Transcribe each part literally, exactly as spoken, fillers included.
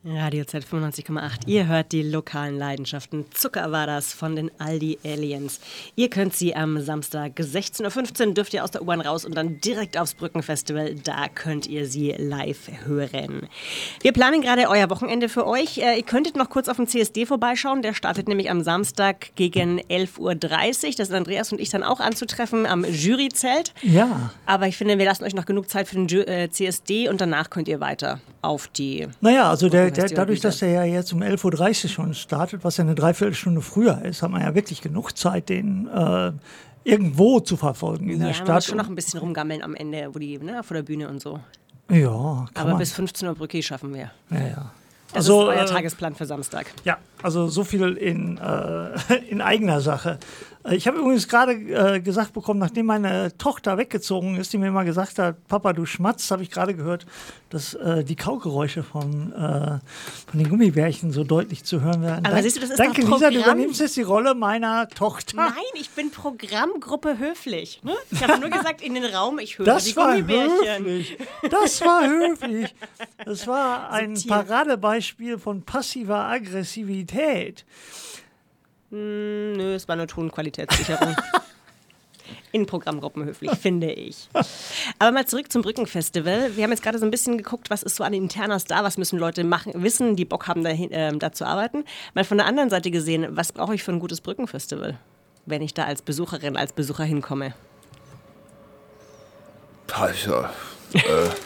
Radio Z fünfundneunzig Komma acht. Ihr hört die lokalen Leidenschaften. Zucker war das von den Aldi Aliens. Ihr könnt sie am Samstag sechzehn Uhr fünfzehn dürft ihr aus der U-Bahn raus und dann direkt aufs Brückenfestival. Da könnt ihr sie live hören. Wir planen gerade euer Wochenende für euch. Ihr könntet noch kurz auf dem C S D vorbeischauen. Der startet nämlich am Samstag gegen elf Uhr dreißig. Das sind Andreas und ich dann auch anzutreffen am Juryzelt. Ja. Aber ich finde, wir lassen euch noch genug Zeit für den Ju- äh, C S D und danach könnt ihr weiter auf die... Naja, also der, der, dadurch, dass der ja jetzt um elf Uhr dreißig schon startet, was ja eine Dreiviertelstunde früher ist, hat man ja wirklich genug Zeit, den äh, irgendwo zu verfolgen in ja, der Stadt. Man muss schon noch ein bisschen rumgammeln am Ende, wo die, ne, vor der Bühne und so. Ja, kann Aber man. bis fünfzehn Uhr Brücke schaffen wir. Ja, ja. Das Also, ist euer äh, Tagesplan für Samstag. Ja, also so viel in, äh, in eigener Sache. Ich habe übrigens gerade äh, gesagt bekommen, nachdem meine Tochter weggezogen ist, die mir immer gesagt hat, Papa, du schmatzt, habe ich gerade gehört, dass äh, die Kaugeräusche von, äh, von den Gummibärchen so deutlich zu hören werden. Aber Dank, siehst du, das ist danke, doch Lisa, du Programm. übernimmst jetzt die Rolle meiner Tochter. Nein, ich bin Programmgruppe höflich. Ne? Ich habe nur gesagt, in den Raum, ich höre Das die war Gummibärchen. höflich. Das war höflich. Das war ein Subtil. Paradebeispiel von passiver Aggressivität. Hm, nö, es war nur Tonqualitätssicherung. In Programmgruppen höflich, finde ich. Aber mal zurück zum Brückenfestival. Wir haben jetzt gerade so ein bisschen geguckt, was ist so an Internas da, was müssen Leute machen, wissen, die Bock haben, dahin, äh, da zu arbeiten. Mal von der anderen Seite gesehen, was brauche ich für ein gutes Brückenfestival, wenn ich da als Besucherin, als Besucher hinkomme? Also, äh,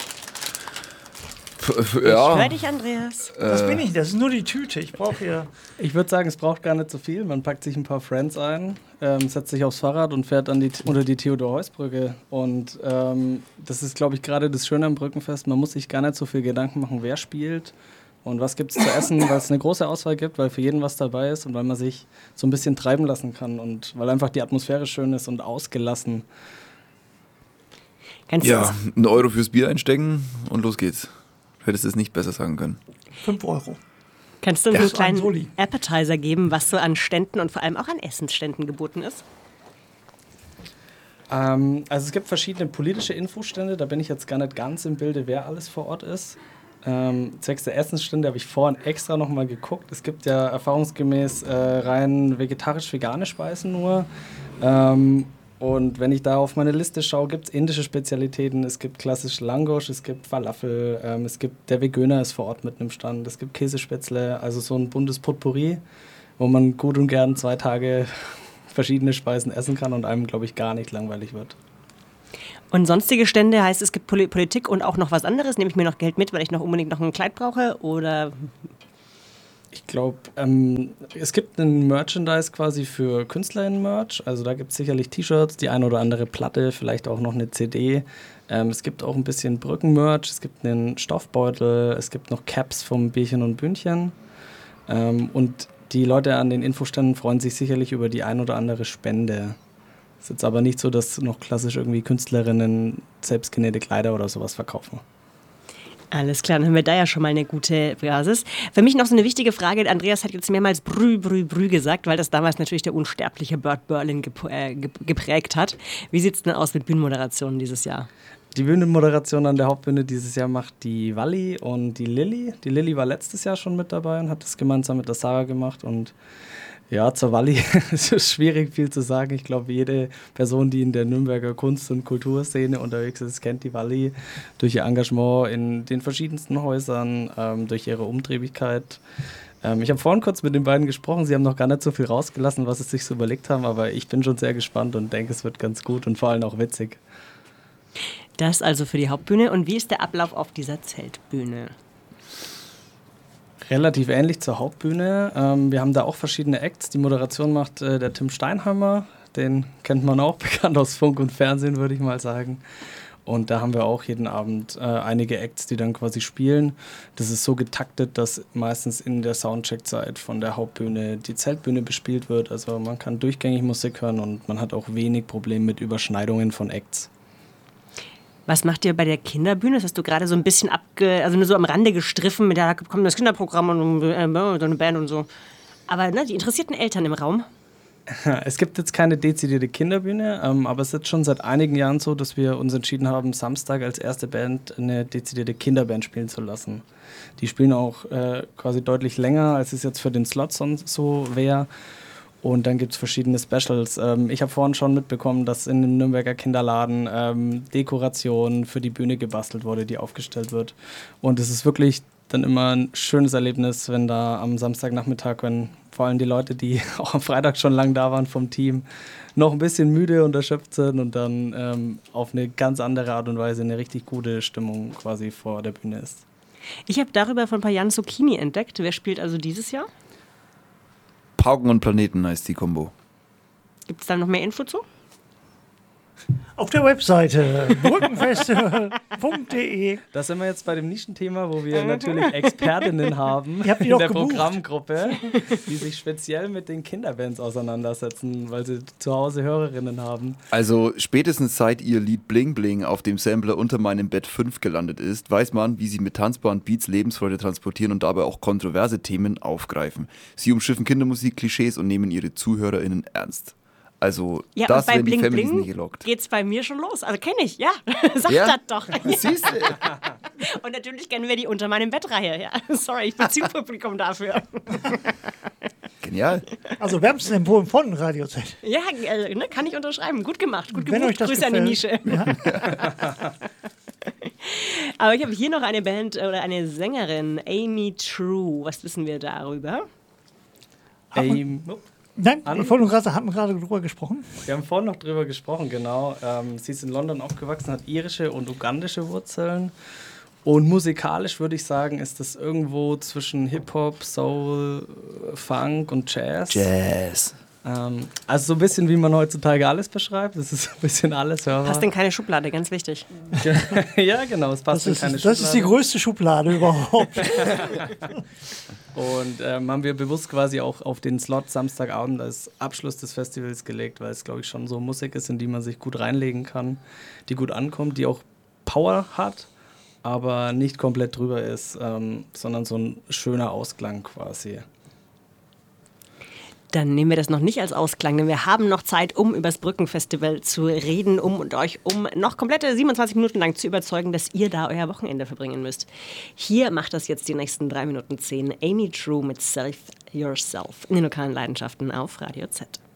f- Ich ja. höre dich, Andreas. Das bin ich, das ist nur die Tüte. Ich brauche hier. Ich würde sagen, es braucht gar nicht so viel. Man packt sich ein paar Friends ein, ähm, setzt sich aufs Fahrrad und fährt dann die, unter die Theodor-Heuss-Brücke. Und ähm, das ist, glaube ich, gerade das Schöne am Brückenfest. Man muss sich gar nicht so viel Gedanken machen, wer spielt und was gibt es zu essen, weil es eine große Auswahl gibt, weil für jeden was dabei ist und weil man sich so ein bisschen treiben lassen kann und weil einfach die Atmosphäre schön ist und ausgelassen. Kannst du Ja, das? einen Euro fürs Bier einstecken und los geht's. Hättest du es nicht besser sagen können. Fünf Euro. Kannst du uns Ja, einen so ein kleinen Soli. Appetizer geben, was so an Ständen und vor allem auch an Essensständen geboten ist? Ähm, also es gibt verschiedene politische Infostände, da bin ich jetzt gar nicht ganz im Bilde, wer alles vor Ort ist. Ähm, zwecks der Essensstände habe ich vorhin extra nochmal geguckt. Es gibt ja erfahrungsgemäß äh, rein vegetarisch-vegane Speisen nur. Ähm, und wenn ich da auf meine Liste schaue, gibt es indische Spezialitäten, es gibt klassisch Langosch, es gibt Falafel, ähm, es gibt, der Vegöner ist vor Ort mit einem Stand, es gibt Käsespätzle, also so ein buntes Potpourri, wo man gut und gern zwei Tage verschiedene Speisen essen kann und einem, glaube ich, gar nicht langweilig wird. Und sonstige Stände heißt, es gibt Poli- Politik und auch noch was anderes. Nehme ich mir noch Geld mit, weil ich noch unbedingt noch ein Kleid brauche? Oder Ich glaube, ähm, es gibt ein Merchandise quasi für KünstlerInnen-Merch. Also da gibt es sicherlich T-Shirts, die eine oder andere Platte, vielleicht auch noch eine C D. Ähm, es gibt auch ein bisschen Brücken-Merch, es gibt einen Stoffbeutel, es gibt noch Caps vom Bierchen und Bündchen. Ähm, und die Leute an den Infoständen freuen sich sicherlich über die ein oder andere Spende. Ist jetzt aber nicht so, dass noch klassisch irgendwie Künstlerinnen selbstgenähte Kleider oder sowas verkaufen. alles klar, dann haben wir da ja schon mal eine gute Basis. Für mich noch so eine wichtige Frage. Andreas hat jetzt mehrmals Brü, Brü, Brü gesagt, weil das damals natürlich der unsterbliche Bert Berlin gep- äh, gep- geprägt hat. Wie sieht es denn aus mit Bühnenmoderationen dieses Jahr? Die Bühnenmoderation an der Hauptbühne dieses Jahr macht die Walli und die Lilly. Die Lilly war letztes Jahr schon mit dabei und hat das gemeinsam mit der Sarah gemacht. Und ja, zur Walli ist es schwierig, viel zu sagen. Ich glaube, jede Person, die in der Nürnberger Kunst- und Kulturszene unterwegs ist, kennt die Walli durch ihr Engagement in den verschiedensten Häusern, ähm, durch ihre Umtriebigkeit. Ähm, ich habe vorhin kurz mit den beiden gesprochen. Sie haben noch gar nicht so viel rausgelassen, was sie sich so überlegt haben. Aber ich bin schon sehr gespannt und denke, es wird ganz gut und vor allem auch witzig. Das also für die Hauptbühne. Und wie ist der Ablauf auf dieser Zeltbühne? Relativ ähnlich zur Hauptbühne. Ähm, wir haben da auch verschiedene Acts. Die Moderation macht äh, der Tim Steinheimer. Den kennt man auch, bekannt aus Funk und Fernsehen, würde ich mal sagen. Und da haben wir auch jeden Abend äh, einige Acts, die dann quasi spielen. Das ist so getaktet, dass meistens in der Soundcheck-Zeit von der Hauptbühne die Zeltbühne bespielt wird. Also man kann durchgängig Musik hören und man hat auch wenig Probleme mit Überschneidungen von Acts. Was macht ihr bei der Kinderbühne? Das hast du gerade so ein bisschen abge... also nur so am Rande gestriffen. Mit, ja, da kommt das Kinderprogramm und äh, so eine Band und so. Aber ne, die interessierten Eltern im Raum? Es gibt jetzt keine dezidierte Kinderbühne, ähm, aber es ist jetzt schon seit einigen Jahren so, dass wir uns entschieden haben, Samstag als erste Band eine dezidierte Kinderband spielen zu lassen. Die spielen auch äh, quasi deutlich länger, als es jetzt für den Slot sonst so wäre. Und dann gibt es verschiedene Specials. Ähm, ich habe vorhin schon mitbekommen, dass in dem Nürnberger Kinderladen ähm, Dekoration für die Bühne gebastelt wurde, die aufgestellt wird. Und es ist wirklich dann immer ein schönes Erlebnis, wenn da am Samstagnachmittag, wenn vor allem die Leute, die auch am Freitag schon lang da waren vom Team, noch ein bisschen müde und erschöpft sind und dann ähm, auf eine ganz andere Art und Weise eine richtig gute Stimmung quasi vor der Bühne ist. Ich habe darüber von ein paar Jahren Zucchini entdeckt. Wer spielt also dieses Jahr? Pauken und Planeten heißt die Kombo. Gibt es da noch mehr Info zu? Auf der Webseite brückenfestival punkt de. Da sind wir jetzt bei dem Nischenthema, wo wir natürlich Expertinnen haben Ihr habt die in doch der gebucht. Programmgruppe, die sich speziell mit den Kinderbands auseinandersetzen, weil sie zu Hause Hörerinnen haben. Also spätestens seit ihr Lied Bling Bling auf dem Sampler Unter meinem Bett fünf gelandet ist, weiß man, wie sie mit tanzbaren Beats Lebensfreude transportieren und dabei auch kontroverse Themen aufgreifen. Sie umschiffen Kindermusik, Klischees und nehmen ihre ZuhörerInnen ernst. Also Ja, das, und bei wenn die Bling Families Bling nicht gelockt. geht's bei mir schon los. Also kenne ich, ja. Sag Ja? das doch. Siehst du? Und natürlich kennen wir die Unter meinem Bettreihe. Ja. Sorry, ich bin Zielpublikum dafür. Genial. Also wärmstens empfohlen von Radio Z. Ja, äh, ne, kann ich unterschreiben. Gut gemacht, gut Wenn gebucht. euch das Grüße an die gefällt. Nische. Ja. Aber ich habe hier noch eine Band oder eine Sängerin, Amy True. Was wissen wir darüber? Ähm, Nein, An- ich wollte nur gerade, haben wir gerade drüber gesprochen. wir haben vorhin noch drüber gesprochen, genau. Ähm, sie ist in London aufgewachsen, hat irische und ugandische Wurzeln. Und musikalisch würde ich sagen, ist das irgendwo zwischen Hip-Hop, Soul, Funk und Jazz. Jazz. Ähm, also so ein bisschen, wie man heutzutage alles beschreibt. Das ist ein bisschen alles hörbar. Passt in keine Schublade, ganz wichtig. Ja, genau, es passt Das in ist, keine das ist die Schublade. größte Schublade überhaupt. Und ähm, haben wir bewusst quasi auch auf den Slot Samstagabend als Abschluss des Festivals gelegt, weil es, glaube ich, schon so Musik ist, in die man sich gut reinlegen kann, die gut ankommt, die auch Power hat, aber nicht komplett drüber ist, ähm, sondern so ein schöner Ausklang quasi. Dann nehmen wir das noch nicht als Ausklang, denn wir haben noch Zeit, um über das Brückenfestival zu reden, um und euch um noch komplette siebenundzwanzig Minuten lang zu überzeugen, dass ihr da euer Wochenende verbringen müsst. Hier macht das jetzt die nächsten drei Minuten zehn. Amy True mit Self Yourself in den lokalen Leidenschaften auf Radio Z.